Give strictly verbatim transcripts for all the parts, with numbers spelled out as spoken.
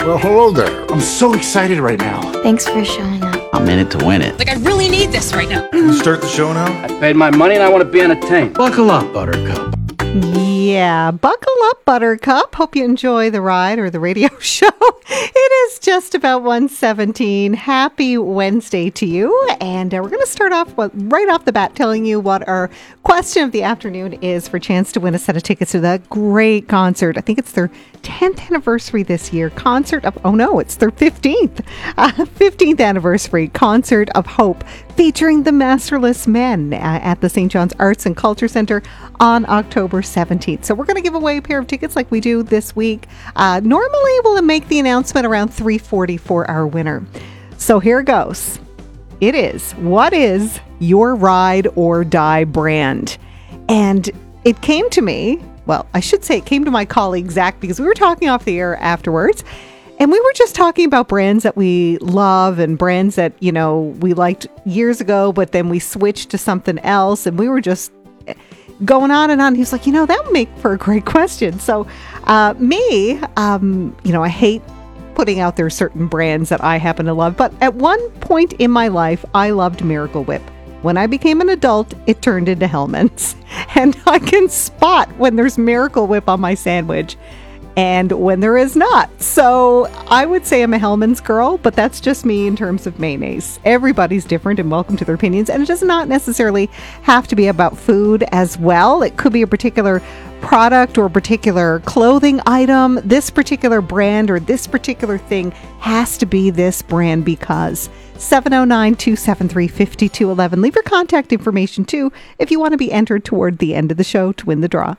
Well, hello there. I'm so excited right now. Thanks for showing up. I'm in it to win it. Like, I really need this right now. Can we start the show now? I paid my money and I want to be entertained. Buckle up, Buttercup. Yeah, buckle up, Buttercup. Hope you enjoy the ride or the radio show. It is just about one seventeen. Happy Wednesday to you. And uh, we're going to start off with, right off the bat telling you what our question of the afternoon is for a chance to win a set of tickets to that great concert. I think it's their tenth anniversary this year. Concert of, oh no, it's their fifteenth. Uh, fifteenth anniversary Concert of Hope featuring the Masterless Men uh, at the Saint John's Arts and Culture Center on October seventeenth. So we're going to give away a pair of tickets like we do this week. Uh, normally we'll make the announcement around three forty for our winner. So here goes. It is, what is your ride or die brand? And it came to me, well, I should say it came to my colleague Zach, because we were talking off the air afterwards. And we were just talking about brands that we love and brands that, you know, we liked years ago, but then we switched to something else. And we were just going on and on. He was like, you know, that would make for a great question. So uh, me, um, you know, I hate putting out there certain brands that I happen to love. But at one point in my life, I loved Miracle Whip. When I became an adult, it turned into Hellmann's. And I can spot when there's Miracle Whip on my sandwich and when there is not. So I would say I'm a Hellmann's girl, but that's just me in terms of mayonnaise. Everybody's different and welcome to their opinions. And it does not necessarily have to be about food as well. It could be a particular product or a particular clothing item. This particular brand or this particular thing has to be this brand because seven oh nine, two seven three, five two one one. Leave your contact information too if you want to be entered toward the end of the show to win the draw.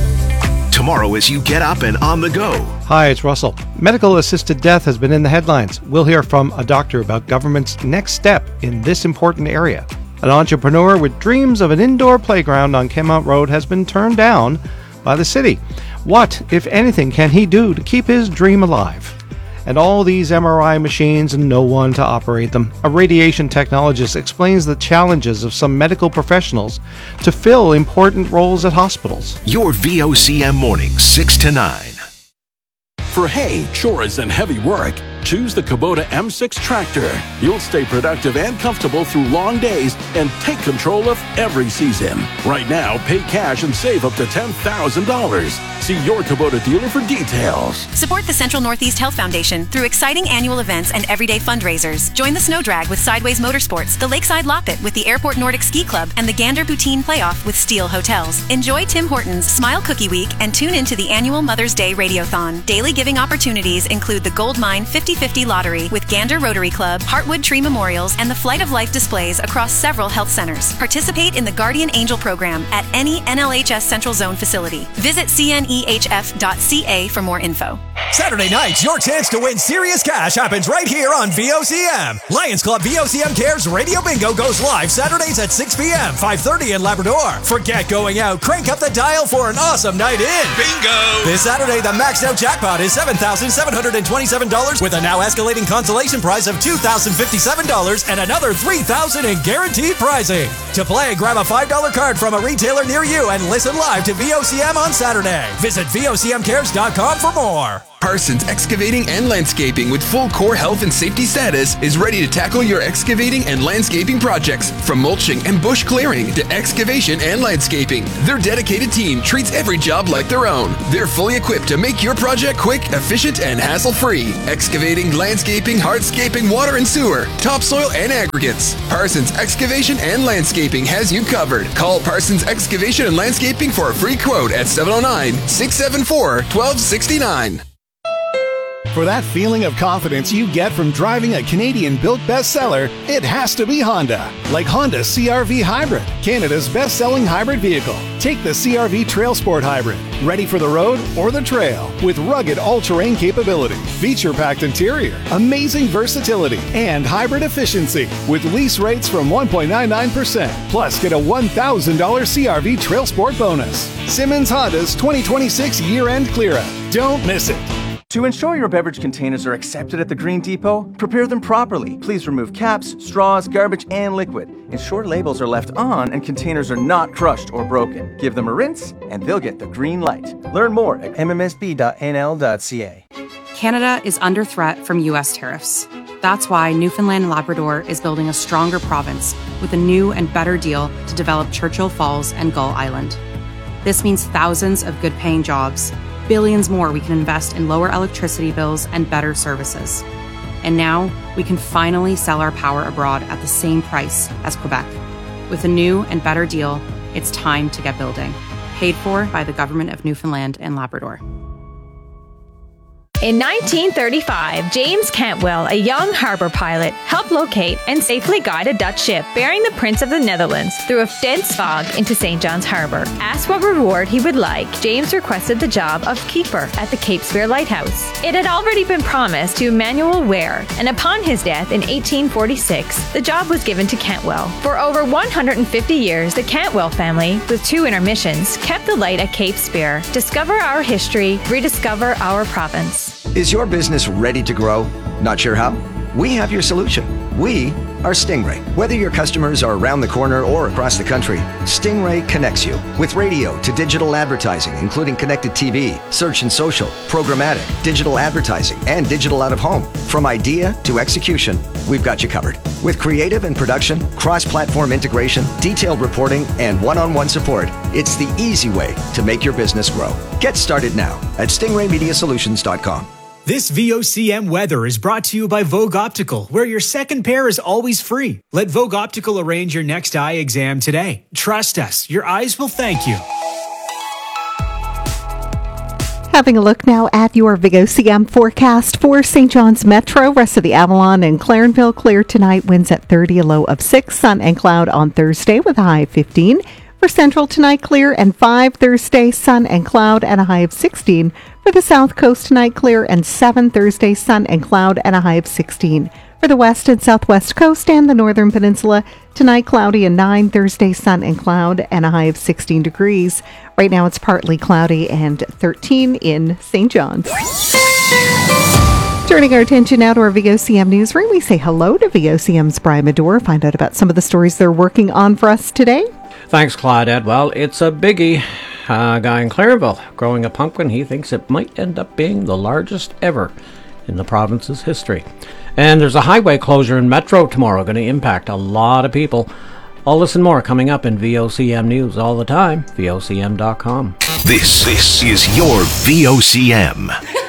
Tomorrow as you get up and on the go. Hi, it's Russell. Medical assisted death has been in the headlines. We'll hear from a doctor about government's next step in this important area. An entrepreneur with dreams of an indoor playground on Kenmount Road has been turned down by the city. What, if anything, can he do to keep his dream alive? And all these M R I machines and no one to operate them. A radiation technologist explains the challenges of some medical professionals to fill important roles at hospitals. Your V O C M mornings, six to nine. For hay, chores, and heavy work, choose the Kubota M six tractor. You'll stay productive and comfortable through long days and take control of every season. Right now, pay cash and save up to ten thousand dollars. See your Kubota dealer for details. Support the Central Northeast Health Foundation through exciting annual events and everyday fundraisers. Join the Snow Drag with Sideways Motorsports, the Lakeside Loppet with the Airport Nordic Ski Club, and the Gander Poutine Playoff with Steel Hotels. Enjoy Tim Hortons Smile Cookie Week and tune into the annual Mother's Day Radiothon. Daily giving opportunities include the Gold Mine fifty fifty Lottery with Gander Rotary Club, Heartwood Tree Memorials, and the Flight of Life displays across several health centers. Participate in the Guardian Angel program at any N L H S Central Zone facility. Visit C N E H F dot C A for more info. Saturday nights, your chance to win serious cash happens right here on V O C M. Lions Club V O C M Cares Radio Bingo goes live Saturdays at six p.m., five thirty in Labrador. Forget going out. Crank up the dial for an awesome night in. Bingo! This Saturday, the maxed out jackpot is seven thousand seven hundred twenty-seven dollars with a now escalating consolation prize of two thousand fifty-seven dollars and another three thousand dollars in guaranteed prizing. To play, grab a five dollar card from a retailer near you and listen live to V O C M on Saturday. Visit V O C M cares dot com for more. Parsons Excavating and Landscaping with full core health and safety status is ready to tackle your excavating and landscaping projects. From mulching and bush clearing to excavation and landscaping, their dedicated team treats every job like their own. They're fully equipped to make your project quick, efficient, and hassle-free. Excavating, landscaping, hardscaping, water and sewer, topsoil and aggregates. Parsons Excavation and Landscaping has you covered. Call Parsons Excavation and Landscaping for a free quote at seven oh nine, six seven four, one two six nine. For that feeling of confidence you get from driving a Canadian-built bestseller, it has to be Honda. Like Honda C R V Hybrid, Canada's best-selling hybrid vehicle. Take the C R V Trail Sport Hybrid, ready for the road or the trail, with rugged all-terrain capability, feature-packed interior, amazing versatility, and hybrid efficiency, with lease rates from one point nine nine percent. Plus, get a one thousand dollars C R V Trail Sport bonus. Simmons Honda's twenty twenty-six year-end clear-out. Don't miss it. To ensure your beverage containers are accepted at the Green Depot, prepare them properly. Please remove caps, straws, garbage, and liquid. Ensure labels are left on and containers are not crushed or broken. Give them a rinse, and they'll get the green light. Learn more at m m s b dot n l dot c a. Canada is under threat from U S tariffs. That's why Newfoundland and Labrador is building a stronger province with a new and better deal to develop Churchill Falls and Gull Island. This means thousands of good-paying jobs, billions more we can invest in lower electricity bills and better services. And now we can finally sell our power abroad at the same price as Quebec. With a new and better deal, it's time to get building. Paid for by the Government of Newfoundland and Labrador. In nineteen thirty-five, James Cantwell, a young harbor pilot, helped locate and safely guide a Dutch ship bearing the Prince of the Netherlands through a dense fog into Saint John's Harbor. Asked what reward he would like, James requested the job of keeper at the Cape Spear Lighthouse. It had already been promised to Emmanuel Ware, and upon his death in eighteen forty-six, the job was given to Cantwell. For over one hundred fifty years, the Cantwell family, with two intermissions, kept the light at Cape Spear. Discover our history, rediscover our province. Is your business ready to grow? Not sure how? We have your solution. We are Stingray. Whether your customers are around the corner or across the country, Stingray connects you with radio to digital advertising, including connected T V, search and social, programmatic, digital advertising, and digital out of home. From idea to execution, we've got you covered. With creative and production, cross-platform integration, detailed reporting, and one-on-one support, it's the easy way to make your business grow. Get started now at stingray media solutions dot com. This V O C M weather is brought to you by Vogue Optical, where your second pair is always free. Let Vogue Optical arrange your next eye exam today. Trust us, your eyes will thank you. Having a look now at your V O C M forecast for Saint John's Metro. Rest of the Avalon and Clarenville clear tonight. Winds at thirty, a low of six. Sun and cloud on Thursday with a high of fifteen. For Central tonight, clear and five. Thursday, sun and cloud and a high of sixteen. For the South Coast tonight, clear and seven. Thursday, sun and cloud and a high of sixteen. For the West and Southwest Coast and the Northern Peninsula, tonight cloudy and nine. Thursday, sun and cloud and a high of sixteen degrees. Right now it's partly cloudy and thirteen in Saint John's. Turning our attention now to our V O C M newsroom, we say hello to V O C M's Brian Medore. Find out about some of the stories they're working on for us today. Thanks, Claudette. Well, it's a biggie. A guy in Clarenville growing a pumpkin. He thinks it might end up being the largest ever in the province's history. And there's a highway closure in Metro tomorrow, going to impact a lot of people. I'll listen more coming up in V O C M News all the time, V O C M dot com. This, this is your V O C M.